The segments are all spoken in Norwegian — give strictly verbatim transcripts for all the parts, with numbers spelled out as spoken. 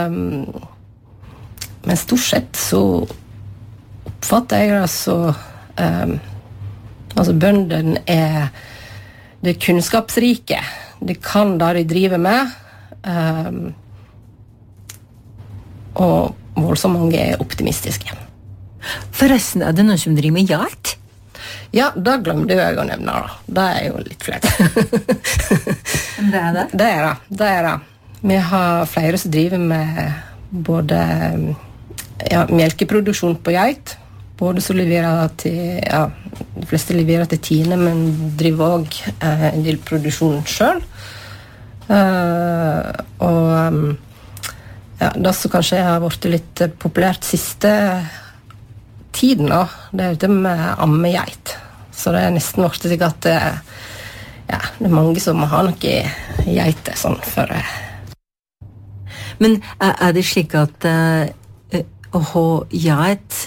Um, men stort sett så oppfatter jeg det så um, altså bøndene er det er kunnskapsrike. De kan det de driver med. Um, og voldsomt mange er optimistiske. Forresten, er det noen som driver med geit? Ja, det glemte jeg å nevne da. Det er jo litt flaut. det er det? Det er det, det er det. Vi har flere som driver med både ja, melkeproduksjon på geit, både som leverer til, ja, de fleste leverer til Tine, men driver også eh, en del produksjon selv. Uh, og um, ja, det som kanskje har vært litt populært siste tiden da, det er det med ammegeit. Så det er nesten vært slik at ja, det er mange som har noe geiter sånn for Men er det slik at uh, å ha geit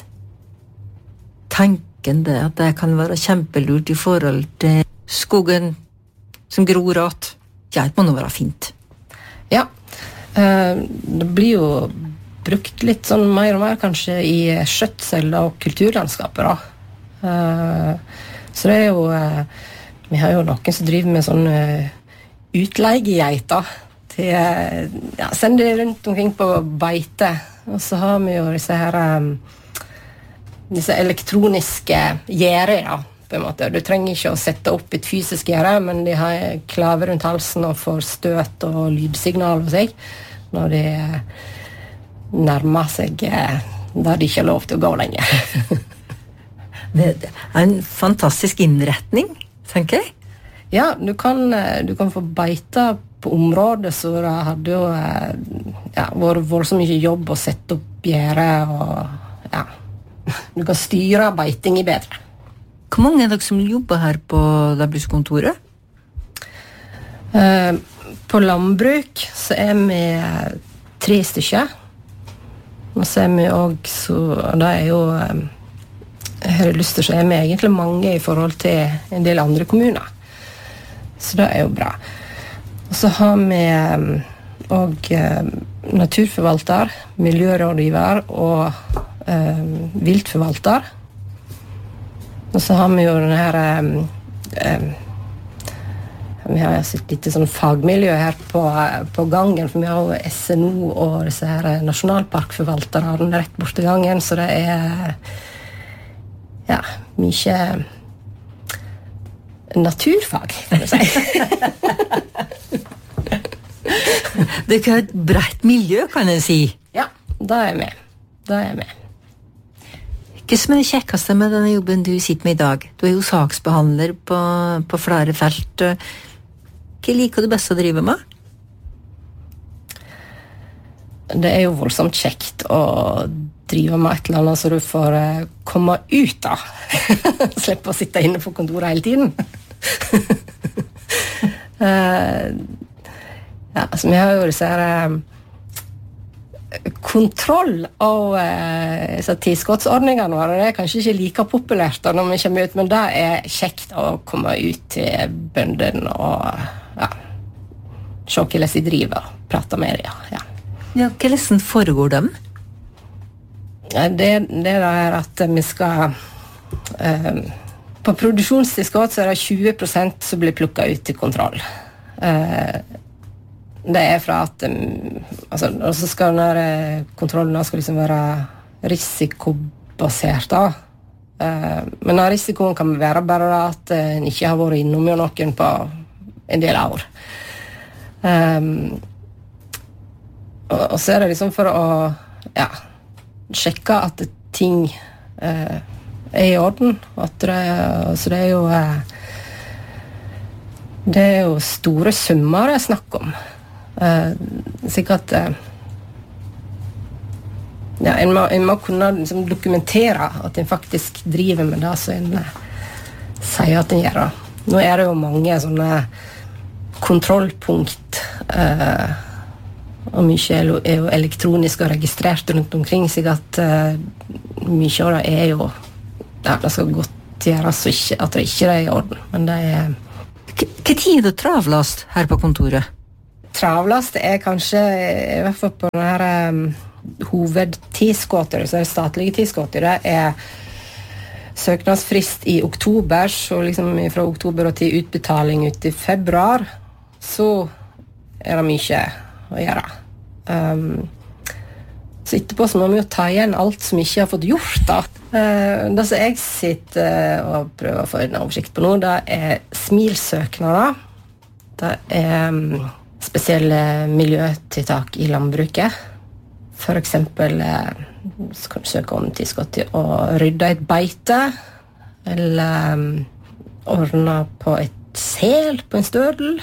tanken det at det kan være kjempelurt i forhold til skogen som gror åt? Geit må nå være fint. Ja, uh, det blir jo brukt litt sånn mer og mer kanskje i skjøtsel og kulturlandskapet da. Uh, så det er jo uh, vi har jo noen som driver med sånn uh, utleiegeiter til uh, ja, sender de rundt omkring på beite, og så har vi jo disse her um, disse elektroniske gjerder da, på en måte. Du trenger ikke å sette opp et fysisk gjerde, men de har klave rundt halsen og får støt og lydsignal hos seg når de uh, nærmer seg eh, der de ikke har lov til å gå lenger. Det er en fantastisk innretning, tenker jeg. Ja, du kan, du kan få beite på området, så det hadde jo ja, vært voldsomt mye jobb å sette opp gjerde, og ja, du kan styre beiting i bedre. Hvor mange er dere som jobber her på landbrukskontoret? Eh, på landbruk så er vi tre stykker. Og så er vi også, og det er jo, her i Luster så er vi egentlig mange i forhold til en del andre kommuner. Så det er jo bra. Og så har vi også naturforvalter, miljørådgiver og eh, viltforvalter. Og så har vi jo denne her eh, vi har et litt sånn fagmiljø her på, på gangen, for vi har jo S N O og disse her nasjonalparkforvaltere rett bort til gangen, så det er ja, mye naturfag, kan du si. Det er et bredt miljø, kan jeg si. Ja, da er jeg med. Da er jeg med. Hva som er det kjekkeste med denne jobben du sitter med i dag? Du er jo saksbehandler på, på flere felt. Hva liker du best å drive med? Det er jo voldsomt kjekt å drive med et eller annet så du får komme ut da. Slippe å sitte inne på kontoret hele tiden. uh, ja, altså vi har jo disse her kontroll av uh, tilskottsordningene våre. Det er kanskje ikke like populært da når vi kommer ut, men det er kjekt å komme ut til bøndene og ja, se hvordan de driver og prate med dem. Ja. Ja, hvordan foregår dem? Ja, det, det er at vi skal uh, på produksjonstilskott så er det tjue prosent som blir plukket ut til kontroll. Uh, det er fra at um, altså, og så skal denne kontrollen skal liksom være risikobasert da. Uh, men den risikoen kan være bare at uh, en ikke har vært innom jo noen på en del år. Um, og, og så er det liksom for å ja, sjekke at ting uh, er i orden. At det, så det er jo uh, det er jo store summer jeg snakker om. Uh, sikkert uh, ja, en må, en må kunne liksom, dokumentere at en faktisk driver med det så en uh, sier at en gjør det. Nå er det jo mange sånne kontrollpunkt uh, og mye er jo elektronisk og registrert rundt omkring seg at uh, mye av det er jo ja, det skal godt gjøres ikke, at det ikke er i orden, men det er Hva tid er det travlast her på kontoret? travleste er kanskje, i hvert fall på denne her um, hovedtidsgåter, så er det statlige tidsgåter, det er søknadsfrist i oktober, så liksom fra oktober og til utbetaling ut i februar, så er det mye å gjøre. Um, så etterpå så må vi jo ta igjen alt som ikke har fått gjort da. Uh, det som jeg sitter uh, og prøver å få en oversikt på nå, det er smilsøknader. Det er um, spesielle miljøtiltak i landbruket. For eksempel uh, så kan du søke om tilskudd til å rydde et beite, eller um, ordne på et sel på en stødel.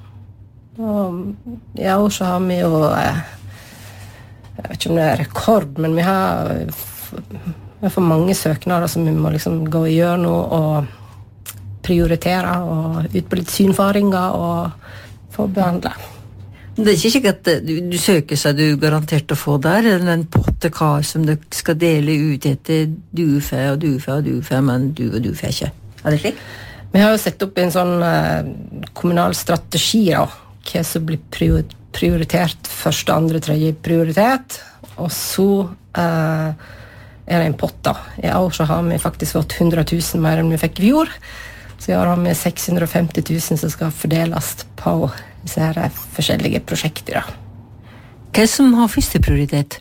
Og i år så har vi jo, uh, jeg vet ikke om det er rekord, men vi har, vi har for mange søknader som vi må liksom gå og gjøre noe og prioritere, og ut på litt synfaringer og få behandle. Det er ikke sikkert at du, du søker seg du garantert å få der, eller en potte kar som du skal dele ut etter dufe og dufe og dufe, men du og dufe ikke. Er det slik? Vi har jo sett opp en sånn uh, kommunal strategi da, hva som blir prioritert første, andre, tredje prioritet, og så uh, er det en pott da. I år så har vi faktisk fått hundre tusen mer enn vi fikk i fjor, så i år har vi seks hundre og femti tusen som skal fordeles på disse her forskjellige prosjekter. Hva er som har første prioritet?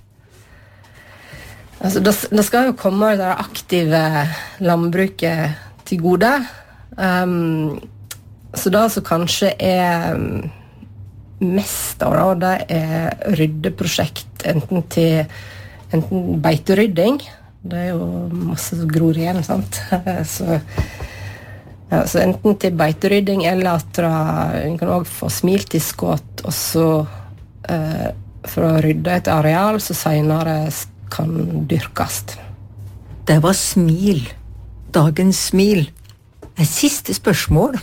Altså, det, det skal jo komme det aktive landbruket til gode. Um, så det som kanskje er mest av det, det er ryddeprosjekt, enten til enten beiterydding. Det er jo masse som gror igjen, sant? så Ja, så enten til beiterydding, eller at en kan også få smiltilskudd, og så eh, for å rydde et areal, så senere kan dyrkes. Det var smil. Dagens smil. Et siste spørsmål.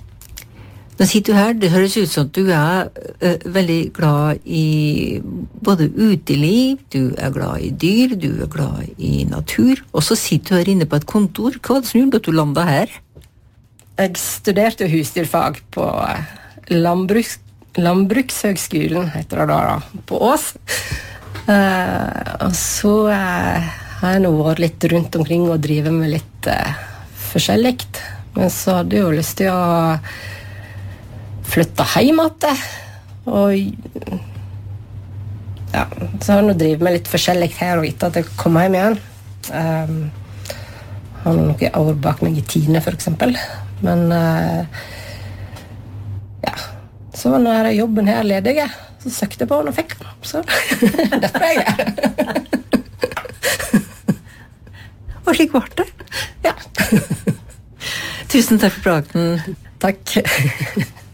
Nå sitter du her, det høres ut som at du er uh, veldig glad i både uteliv, du er glad i dyr, du er glad i natur, og så sitter du her inne på et kontor. Hva var det som gjorde at du landet her? Jeg studerte husdyrfag på landbruks, Landbrukshøgskolen, heter det da, da på Ås. Uh, og så uh, har jeg nå vært litt rundt omkring og drivet med litt uh, forskjelligt. Men så hadde jeg jo lyst til å flytte hjem igjen. Og ja, så har jeg nå drivet med litt forskjelligt her og etter at jeg kom hjem igjen. Um, har noen år bak meg i Tine, for eksempel. Men uh, ja, så når jobben her ledig, så søkte jeg på den og fikk den. Så derfor er jeg her. Og slik var det. Ja. Tusen takk for praten. Takk.